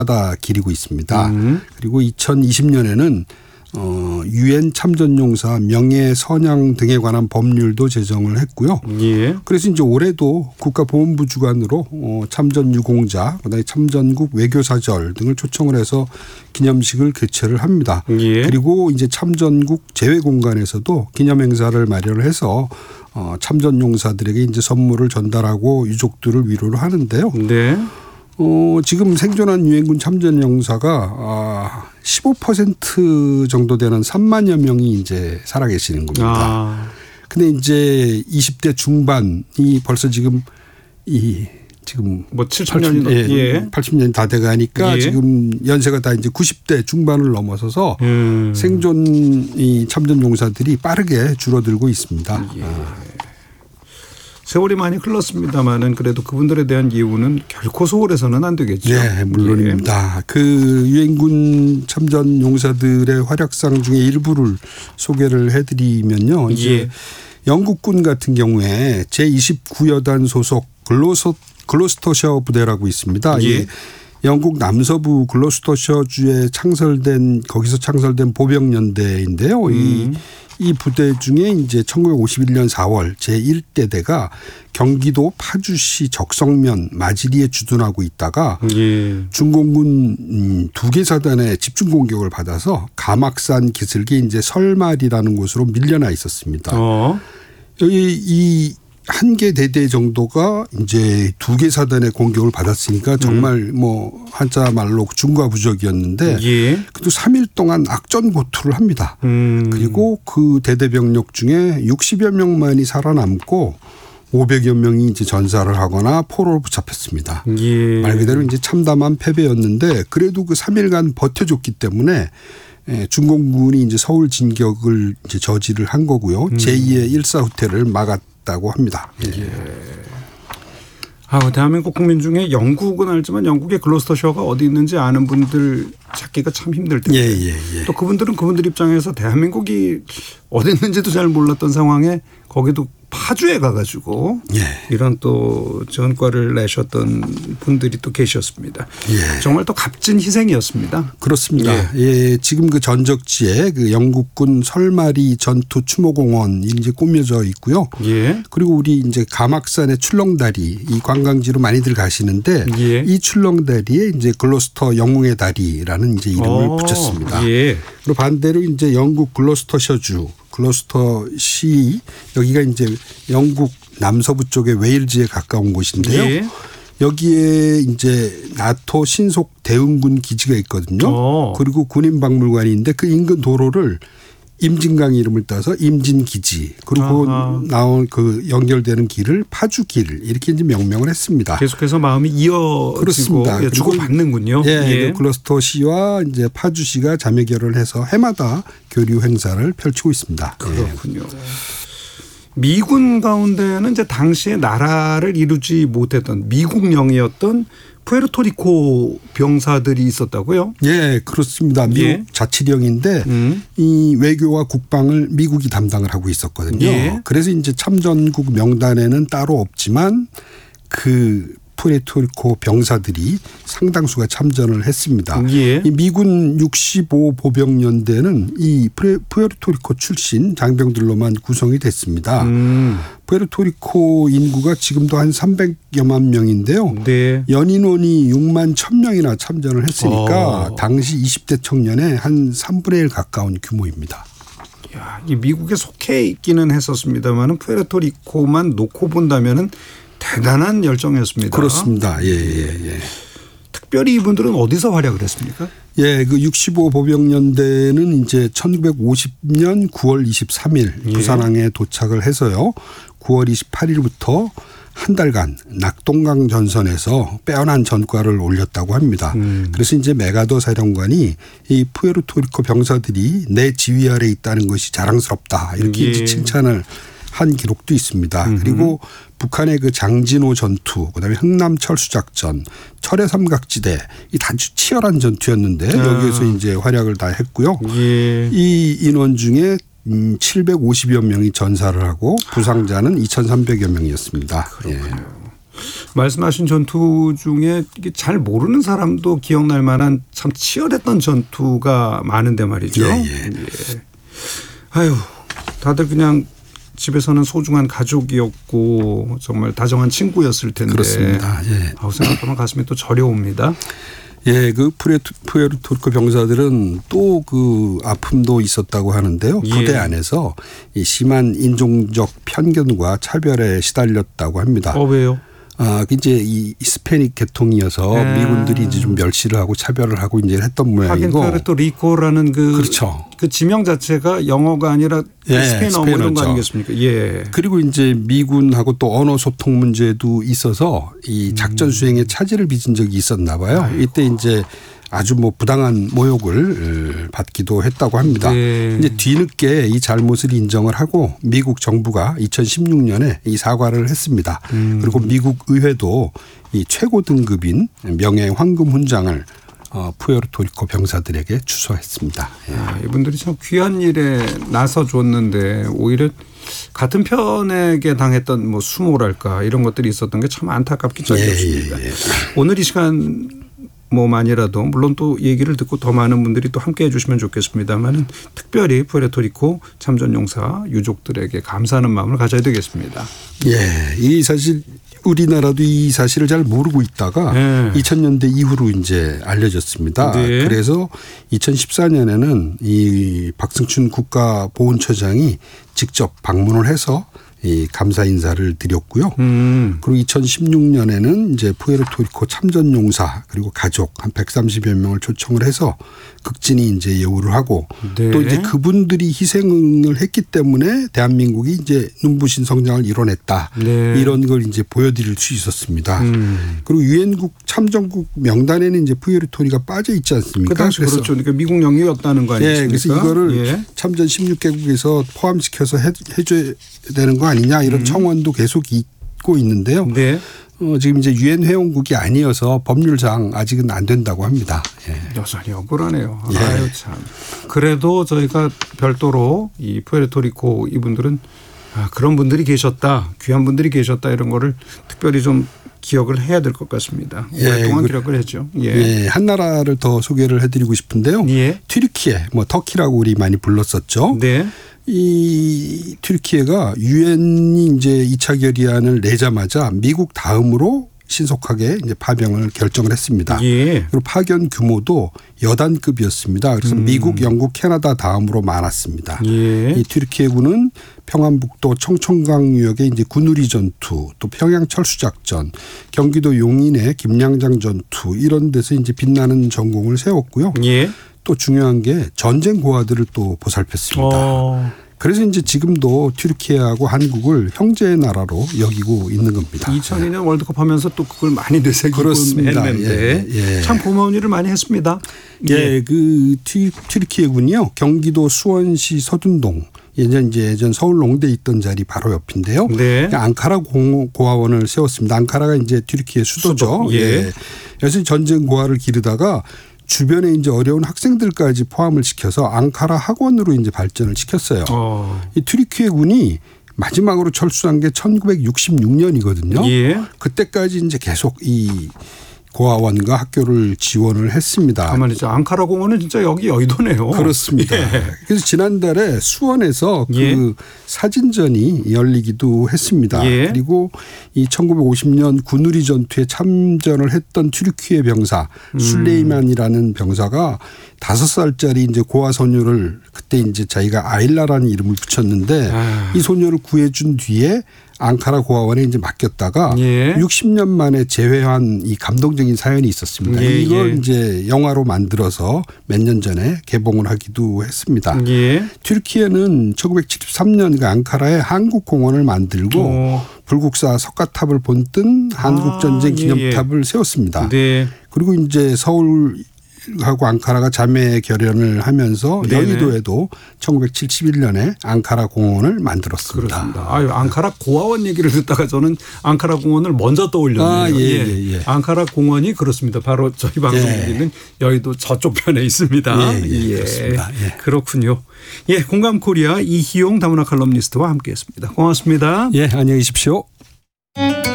다 기리고 있습니다. 그리고 2020년에는 유엔 참전용사 명예선양 등에 관한 법률도 제정을 했고요. 예. 그래서 이제 올해도 국가보훈부 주관으로 참전 유공자, 그다음에 참전국 외교사절 등을 초청을 해서 기념식을 개최를 합니다. 예. 그리고 이제 참전국 재외공간에서도 기념행사를 마련을 해서 참전용사들에게 이제 선물을 전달하고 유족들을 위로를 하는데요. 네. 지금 생존한 유엔군 참전용사가 15% 정도 되는 3만여 명이 이제 살아계시는 겁니다. 근데 이제 20대 중반이 벌써 지금 뭐 70년이 80년이 다 돼가니까 지금 연세가 다 이제 90대 중반을 넘어서서 생존 이 참전용사들이 빠르게 줄어들고 있습니다. 세월이 많이 흘렀습니다만은 그래도 그분들에 대한 기우는 결코 소홀해서는 안 되겠죠. 네, 물론입니다. 그 유엔군 참전 용사들의 활약상 중에 일부를 소개를 해드리면요. 이제 영국군 같은 경우에 제29여단 소속 글로스터셔 부대라고 있습니다. 예. 영국 남서부 글로스터셔주에 거기서 창설된 보병연대인데요. 이 부대 중에 이제 1951년 4월 제1대대가 경기도 파주시 적성면 마지리에 주둔하고 있다가 중공군 2개 사단의 집중 공격을 받아서 가막산 기슭에 이제 설말이라는 곳으로 밀려나 있었습니다. 여기 이 한 개 대대 정도가 이제 2개 사단의 공격을 받았으니까 정말 뭐 한자 말로 중과부적이었는데 그래도 3일 동안 악전고투를 합니다. 그리고 그 대대 병력 중에 60여 명만이 살아남고 500여 명이 이제 전사를 하거나 포로로 붙잡혔습니다. 말 그대로 이제 참담한 패배였는데 그래도 그 3일간 버텨줬기 때문에 중공군이 이제 서울 진격을 이제 저지를 한 거고요. 제2의 일사후퇴를 막았다고 합니다. 대한민국 국민 중에 영국은 알지만 영국의 글로스터셔가 어디 있는지 아는 분들 찾기가 참 힘들 텐데 또 그분들은 그분들 입장에서 대한민국이 어디 있는지도 잘 몰랐던 상황에 거기도 파주에 가가지고 이런 또 전과를 내셨던 분들이 또 계셨습니다. 정말 또 값진 희생이었습니다. 그렇습니다. 지금 그 전적지에 그 영국군 설마리 전투 추모공원이 이제 꾸며져 있고요. 그리고 우리 이제 가막산의 출렁다리 이 관광지로 많이들 가시는데 이 출렁다리에 이제 글로스터 영웅의 다리라는 이제 이름을 붙였습니다. 그리고 반대로 이제 영국 글로스터셔주 글로스터시 여기가 이제 영국 남서부 쪽의 웨일즈에 가까운 곳인데요. 여기에 이제 나토 신속 대응군 기지가 있거든요. 그리고 군인박물관이 있는데 그 인근 도로를 임진강 이름을 따서 임진기지 그리고 나온 그 연결되는 길을 파주길 이렇게 이제 명명을 했습니다. 계속해서 마음이 이어지고 주고받는군요. 글로스터시와 이제 파주시가 자매 결연을 해서 해마다 교류 행사를 펼치고 있습니다. 그렇군요. 미군 가운데는 이제 당시에 나라를 이루지 못했던 미국령이었던 푸에르토리코 병사들이 있었다고요? 그렇습니다. 미국 자치령인데 이 외교와 국방을 미국이 담당을 하고 있었거든요. 그래서 이제 참전국 명단에는 따로 없지만 그 푸에르토리코 병사들이 상당수가 참전을 했습니다. 이 미군 65 보병연대는 이 푸에르토리코 출신 장병들로만 구성이 됐습니다. 푸에르토리코 인구가 지금도 한 300여만 명인데요. 연인원이 6만 1,000명이나 참전을 했으니까 당시 20대 청년의 한 3분의 1 가까운 규모입니다. 이 미국에 속해 있기는 했었습니다만 푸에르토리코만 놓고 본다면은 대단한 열정이었습니다. 그렇습니다. 특별히 이분들은 어디서 활약을 했습니까? 그 65 보병연대는 이제 1950년 9월 23일 부산항에 도착을 해서요. 9월 28일부터 한 달간 낙동강 전선에서 빼어난 전과를 올렸다고 합니다. 그래서 이제 메가더 사령관이 이 푸에르토리코 병사들이 내 지휘 아래 있다는 것이 자랑스럽다 이렇게 이제 칭찬을 한 기록도 있습니다. 그리고 북한의 그 장진호 전투, 그다음에 흥남 철수작전, 철의 삼각지대 이 아주 치열한 전투였는데 여기에서 이제 활약을 다 했고요. 이 인원 중에 750여 명이 전사를 하고 부상자는 2,300여 명이었습니다. 그렇군요. 말씀하신 전투 중에 이게 잘 모르는 사람도 기억날 만한 참 치열했던 전투가 많은데 말이죠. 예. 아유, 다들 그냥 집에서는 소중한 가족이었고 정말 다정한 친구였을 텐데. 그렇습니다. 예. 생각하면 가슴이 또 저려옵니다. 예, 그 푸에르토리코 병사들은 또 그 아픔도 있었다고 하는데요. 부대 안에서 이 심한 인종적 편견과 차별에 시달렸다고 합니다. 왜요? 이제 이 히스패닉 계통이어서 미군들이 이제 좀 멸시를 하고 차별을 하고 이제 했던 모양이고. 하긴 푸에르토리코라는 그렇죠. 그 지명 자체가 영어가 아니라 스페인어 이런 거 아니겠습니까? 예. 그리고 이제 미군하고 또 언어 소통 문제도 있어서 이 작전 수행에 차질을 빚은 적이 있었나 봐요. 이때 이제 아주 뭐 부당한 모욕을 받기도 했다고 합니다. 네. 이제 뒤늦게 이 잘못을 인정을 하고 미국 정부가 2016년에 이 사과를 했습니다. 그리고 미국 의회도 이 최고 등급인 명예 황금 훈장을 푸에르토리코 병사들에게 추서했습니다. 이분들이 참 귀한 일에 나서 줬는데 오히려 같은 편에게 당했던 뭐 수모랄까 이런 것들이 있었던 게 참 안타깝기 짝이었습니다. 오늘 이 시간 뭐만이라도 물론 또 얘기를 듣고 더 많은 분들이 또 함께해 주시면 좋겠습니다만은 특별히 푸에르토리코 참전용사 유족들에게 감사하는 마음을 가져야 되겠습니다. 예, 이 사실 우리나라도 이 사실을 잘 모르고 있다가 2000년대 이후로 이제 알려졌습니다. 네. 그래서 2014년에는 이 박승춘 국가보훈처장이 직접 방문을 해서 이 감사 인사를 드렸고요. 그리고 2016년에는 이제 푸에르토리코 참전용사 그리고 가족 한 130여 명을 초청을 해서 극진히 이제 예우를 하고 또 이제 그분들이 희생을 했기 때문에 대한민국이 이제 눈부신 성장을 이뤄냈다. 이런 걸 이제 보여드릴 수 있었습니다. 그리고 유엔국 참전국 명단에는 이제 푸에르토리가 빠져 있지 않습니까? 그 당시 그렇죠. 그러니까 미국 영유였다는 거 아니겠습니까? 그래서 이거를 참전 16개국에서 포함시켜서 해줘야 되는 거 아니냐 이런 청원도 계속 있고 있는데요. 지금 이제 유엔 회원국이 아니어서 법률상 아직은 안 된다고 합니다. 여전히 억울하네요. 아유 참. 그래도 저희가 별도로 이 푸에르토리코 이분들은 그런 분들이 계셨다, 귀한 분들이 계셨다 이런 거를 특별히 좀 기억을 해야 될 것 같습니다. 오랫동안 기록을 했죠. 한 나라를 더 소개를 해드리고 싶은데요. 튀르키예, 뭐 터키라고 우리 많이 불렀었죠. 이 튀르키예가 유엔이 이제 2차 결의안을 내자마자 미국 다음으로 신속하게 이제 파병을 결정을 했습니다. 그리고 파견 규모도 여단급이었습니다. 그래서 미국, 영국, 캐나다 다음으로 많았습니다. 이 튀르키예군은 평안북도 청천강 유역의 이제 군우리 전투, 또 평양 철수 작전, 경기도 용인의 김양장 전투 이런 데서 이제 빛나는 전공을 세웠고요. 또 중요한 게 전쟁 고아들을 또 보살폈습니다. 그래서 이제 지금도 튀르키예하고 한국을 형제의 나라로 여기고 있는 겁니다. 2002년 월드컵 하면서 또 그걸 많이 되새기고 했는데 참 고마운 일을 많이 했습니다. 그 튀르키예군이요. 경기도 수원시 서둔동 예전 서울 농대에 있던 자리 바로 옆인데요. 앙카라 고아원을 세웠습니다. 앙카라가 이제 튀르키예 수도죠. 그래서 전쟁 고아를 기르다가 주변에 이제 어려운 학생들까지 포함을 시켜서 앙카라 학원으로 이제 발전을 시켰어요. 이 튀르키예군이 마지막으로 철수한 게 1966년이거든요. 그때까지 이제 계속 이 고아원과 학교를 지원을 했습니다. 가만히죠. 앙카라 공원은 진짜 여기 여의도네요. 그렇습니다. 그래서 지난달에 수원에서 그 사진전이 열리기도 했습니다. 그리고 이 1950년 군우리 전투에 참전을 했던 튀르키예 병사 술레이만이라는 병사가 5살짜리 이제 고아 소녀를 그때 이제 자기가 아일라라는 이름을 붙였는데 이 소녀를 구해준 뒤에 앙카라 고아원에 이제 맡겼다가 60년 만에 재회한 이 감동적인 사연이 있었습니다. 이걸 이제 영화로 만들어서 몇 년 전에 개봉을 하기도 했습니다. 튀르키예는 1973년 그 앙카라에 한국공원을 만들고 불국사 석가탑을 본뜬 한국전쟁 기념탑을 세웠습니다. 그리고 이제 서울하고 앙카라가 자매 결연을 하면서 여의도에도 1971년에 앙카라 공원을 만들었습니다. 그렇습니다. 앙카라 고아원 얘기를 듣다가 저는 앙카라 공원을 먼저 떠올렸네요. 앙카라 공원이 그렇습니다. 바로 저희 방송국에는 여의도 저쪽 편에 있습니다. 그렇습니다. 그렇군요. 공감코리아 이희용 다문화 칼럼니스트와 함께했습니다. 고맙습니다. 안녕히 계십시오.